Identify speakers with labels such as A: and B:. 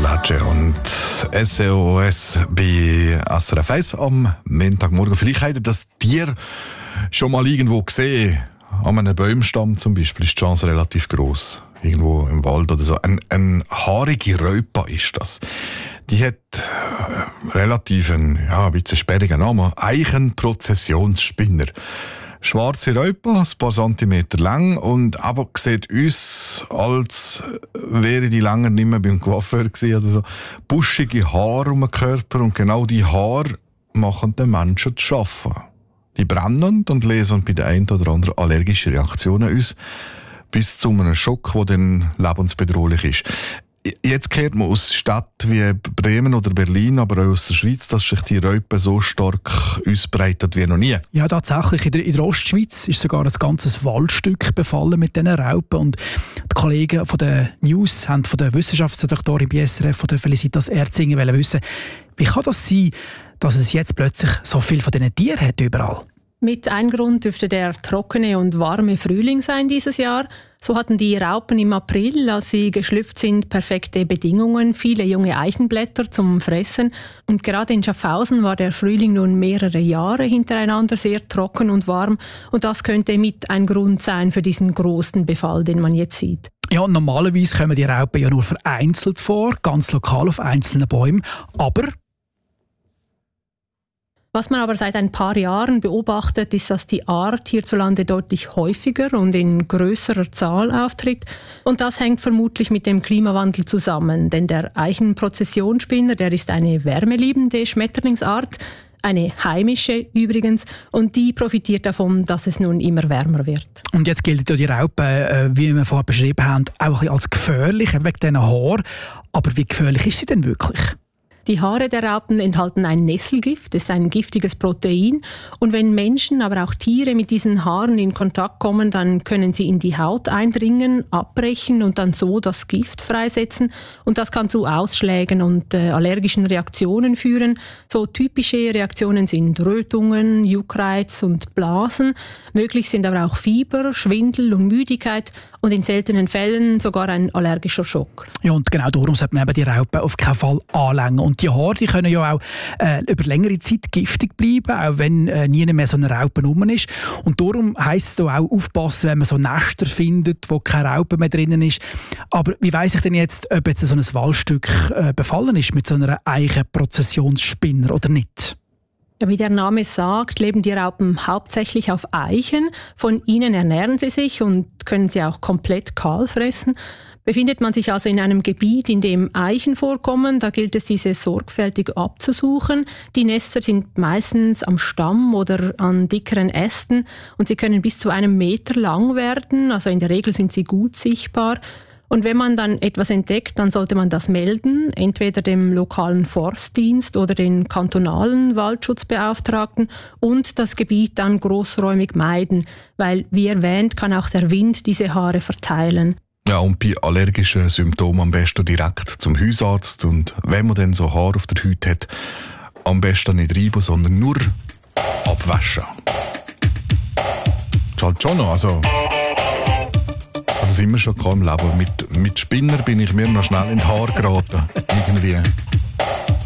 A: Lecce und SOS bei SRF 1 am Montagmorgen. Vielleicht habt ihr das Tier schon mal irgendwo gesehen. An einem Baumstamm zum Beispiel ist die Chance relativ gross. Irgendwo im Wald oder so. Eine haarige Raupe ist das. Die hat relativ ein bisschen sperrigen Namen. Eichenprozessionsspinner. Schwarze Raupe, ein paar Zentimeter lang und aber sieht uns, als wäre die lange nicht mehr beim Coiffeur gewesen oder so. Buschige Haare um den Körper und genau die Haare machen den Menschen zu schaffen. Die brennen und lösen bei der einen oder anderen allergische Reaktionen aus, bis zu einem Schock, der dann lebensbedrohlich ist. Jetzt kehrt man aus Städten wie Bremen oder Berlin, aber auch aus der Schweiz, dass sich die Raupe so stark ausbreitet wie noch nie. Ja, tatsächlich. In der Ostschweiz ist sogar ein ganzes Waldstück befallen mit diesen Raupen. Und die Kollegen von der News haben von der Wissenschaftsredaktorin bei SRF, von der Felicitas Erzinger, wissen, wie kann das sein, dass es jetzt plötzlich so viel von diesen Tieren hat überall?
B: Mit ein Grund dürfte der trockene und warme Frühling sein dieses Jahr. So hatten die Raupen im April, als sie geschlüpft sind, perfekte Bedingungen, viele junge Eichenblätter zum Fressen. Und gerade in Schaffhausen war der Frühling nun mehrere Jahre hintereinander sehr trocken und warm. Und das könnte mit ein Grund sein für diesen großen Befall, den man jetzt sieht.
C: Ja, normalerweise kommen die Raupen ja nur vereinzelt vor, ganz lokal auf einzelnen Bäumen. Aber
B: was man aber seit ein paar Jahren beobachtet, ist, dass die Art hierzulande deutlich häufiger und in größerer Zahl auftritt. Und das hängt vermutlich mit dem Klimawandel zusammen. Denn der Eichenprozessionsspinner, der ist eine wärmeliebende Schmetterlingsart, eine heimische übrigens, und die profitiert davon, dass es nun immer wärmer wird.
C: Und jetzt gilt ja die Raupe, wie wir vorher beschrieben haben, auch ein bisschen als gefährlich, wegen diesen Haaren. Aber wie gefährlich ist sie denn wirklich?
B: Die Haare der Raupen enthalten ein Nesselgift, das ist ein giftiges Protein. Und wenn Menschen, aber auch Tiere mit diesen Haaren in Kontakt kommen, dann können sie in die Haut eindringen, abbrechen und dann so das Gift freisetzen. Und das kann zu Ausschlägen und allergischen Reaktionen führen. So typische Reaktionen sind Rötungen, Juckreiz und Blasen. Möglich sind aber auch Fieber, Schwindel und Müdigkeit und in seltenen Fällen sogar ein allergischer Schock.
C: Ja, und genau darum sollte man eben die Raupen auf keinen Fall anlängen. Und die Haare, die können ja auch über längere Zeit giftig bleiben, auch wenn nie mehr so eine Raupe rum ist. Und darum heisst es auch aufpassen, wenn man so Nester findet, wo keine Raupe mehr drinnen ist. Aber wie weiss ich denn jetzt, ob jetzt so ein Waldstück befallen ist mit so einer Eichenprozessionsspinner oder nicht?
B: Ja, wie der Name sagt, leben die Raupen hauptsächlich auf Eichen. Von ihnen ernähren sie sich und können sie auch komplett kahl fressen. Befindet man sich also in einem Gebiet, in dem Eichen vorkommen, da gilt es, diese sorgfältig abzusuchen. Die Nester sind meistens am Stamm oder an dickeren Ästen und sie können bis zu 1 Meter lang werden, also in der Regel sind sie gut sichtbar. Und wenn man dann etwas entdeckt, dann sollte man das melden, entweder dem lokalen Forstdienst oder den kantonalen Waldschutzbeauftragten und das Gebiet dann großräumig meiden, weil, wie erwähnt, kann auch der Wind diese Haare verteilen.
A: Ja, und bei allergischen Symptomen am besten direkt zum Hausarzt. Und wenn man dann so Haar auf der Haut hat, am besten nicht reiben, sondern nur abwaschen. Das ist halt schon noch, also das sind wir schon im Leben. Mit Spinner bin ich mir noch schnell in die Haare geraten. Irgendwie.